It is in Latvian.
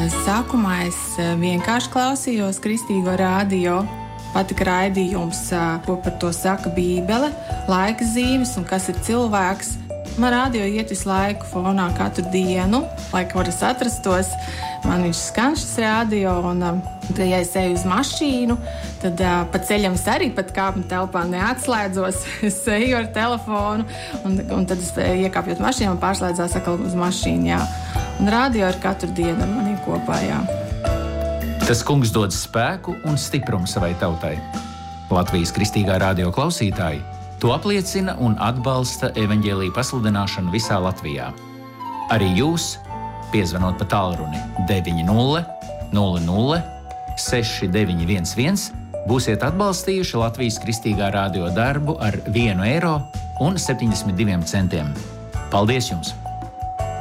Sākumā es vienkārši klausījos Kristīgo radio. Patika raidījums, ko par to saka Bībele, laika zīmes un kas ir cilvēks. Man radio iet visu laiku fonā katru dienu, lai kur es atrastos. Man viņš skan šis radio, un ja es eju uz mašīnu, tad pa ceļam es arī pat kāpņu telpā neatslēdzos. Es eju ar telefonu, un tad es iekāpjot mašīnā un pārslēdzās atkal uz mašīnu, jā. Un radio ir katru dienu ar maniem kopā, jā. Tas kungs dod spēku un stiprumu savai tautai. Latvijas Kristīgā radio klausītāji to apliecina un atbalsta evaņģēlija pasludināšanu visā Latvijā. Arī jūs, piezvanot pa tālruni 900 6911, būsiet atbalstījuši Latvijas Kristīgā radio darbu ar 1,72 eiro. Paldies jums!